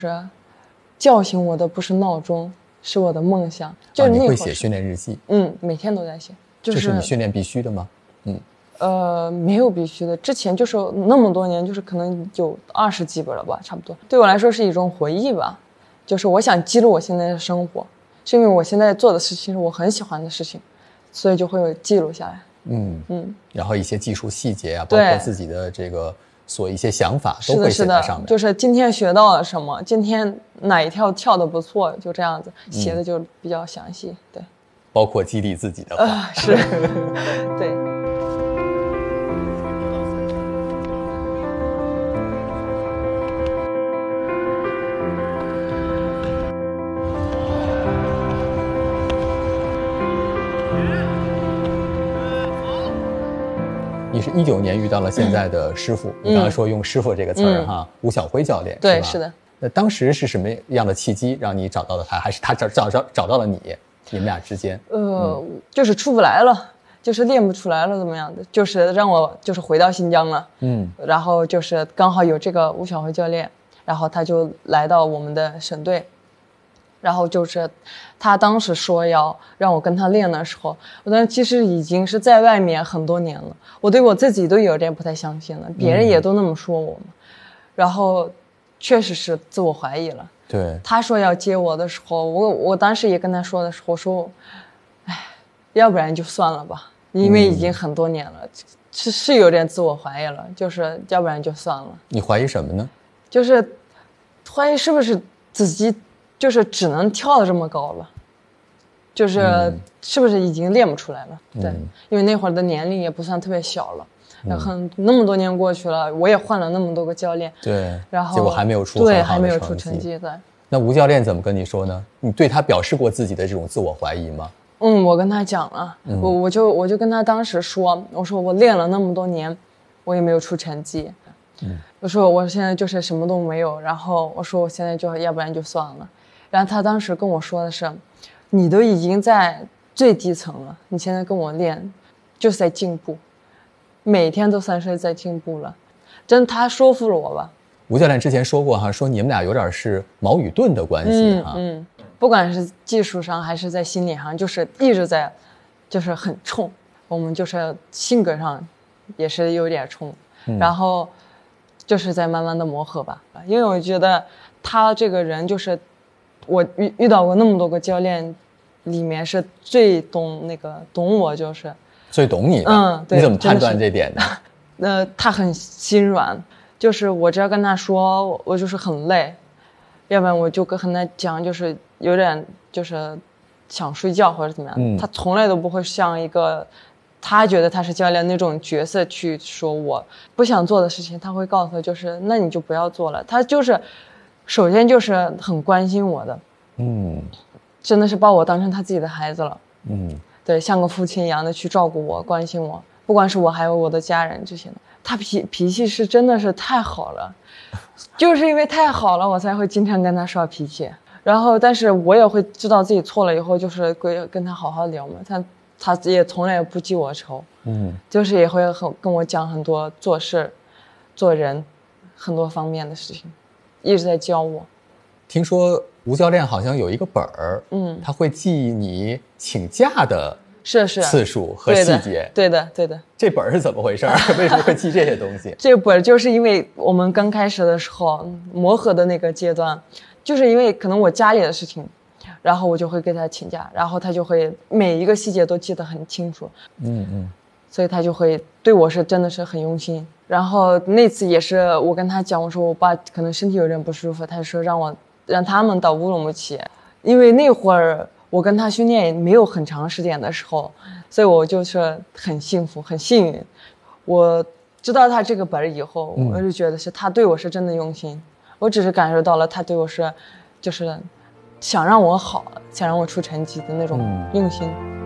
叫醒我的不是闹钟，是我的梦想。就你会写训练日记？ 每天都在写。 这是你训练必须的吗？ 没有必须的。之前就是那么多年，就是可能有20几本了吧，差不多。对我来说是一种回忆吧，就是我想记录我现在的生活，是因为我现在做的事情是我很喜欢的事情，所以就会记录下来。 然后一些技术细节啊，包括自己的这个一些想法都会写在上面。 就是今天学到了什么，今天哪一跳跳得不错，就这样子写的就比较详细。对， 包括激励自己的话。 是，对。 你是19年遇到了现在的师傅，你刚才说用师傅这个词儿哈，吴晓辉教练， 对，是的。 那当时是什么样的契机让你找到了他，还是他找到了你？你们俩之间？ 就是出不来了，就是练不出来了，怎么样的？就是让我就是回到新疆了，然后就是刚好有这个吴晓辉教练，然后他就来到我们的省队。然后就是他当时说要让我跟他练的时候，我当时其实已经是在外面很多年了，我对我自己都有点不太相信了，别人也都那么说我嘛，然后确实是自我怀疑了。 对， 他说要接我的时候，我当时也跟他说的时候说，要不然就算了吧，因为已经很多年了，是有点自我怀疑了，就是要不然就算了。 你怀疑什么呢？ 就是怀疑是不是自己就是只能跳得这么高了，就是是不是已经练不出来了？对，因为那会儿的年龄也不算特别小了，然后那么多年过去了，我也换了那么多个教练， 对， 然后结果还没有出对，还没有出成绩。对， 那吴教练怎么跟你说呢？你对他表示过自己的这种自我怀疑吗？ 我跟他讲了，我就跟他当时说，我说我练了那么多年，我也没有出成绩。我说我现在就是什么都没有，然后我说我现在就要不然就算了。然后他当时跟我说的是，你都已经在最低层了，你现在跟我练就是在进步，每天都算是在进步了，真他说服了我吧。 吴教练之前说过哈，说你们俩有点是矛与盾的关系哈。 不管是技术上还是在心理上，就是一直在就是很冲，我们就是性格上也是有点冲，然后就是在慢慢的磨合吧。因为我觉得他这个人就是我遇到过那么多个教练里面是最懂我，就是最懂你的。对，你怎么判断这点呢？他很心软，就是我只要跟他说我就是很累，要不然我就跟他讲就是有点就是想睡觉或者怎么样，他从来都不会像一个他觉得他是教练那种角色去说我不想做的事情，他会告诉他就是那你就不要做了。他就是首先就是很关心我的，真的是把我当成他自己的孩子了，对，像个父亲一样的去照顾我，关心我，不管是我还有我的家人这些的。他脾气是真的是太好了，就是因为太好了，我才会经常跟他耍脾气。然后，但是我也会知道自己错了以后，就是跟他好好聊嘛。他也从来不记我仇，就是也会跟我讲很多做事、做人很多方面的事情，一直在教我。 听说吴教练好像有一个本儿，他会记你请假的次数和细节。 对的。 这本儿是怎么回事？为什么会记这些东西？ 这本就是因为我们刚开始的时候磨合的那个阶段，就是因为可能我家里的事情，然后我就会给他请假，然后他就会每一个细节都记得很清楚。所以他就会对我是真的是很用心。然后那次也是我跟他讲，我说我爸可能身体有点不舒服，他就说让他们到乌鲁木齐，因为那会儿我跟他训练也没有很长时间的时候，所以我就是很幸福很幸运。我知道他这个本以后，我就觉得是他对我是真的用心，我只是感受到了他对我是就是想让我好，想让我出成绩的那种用心。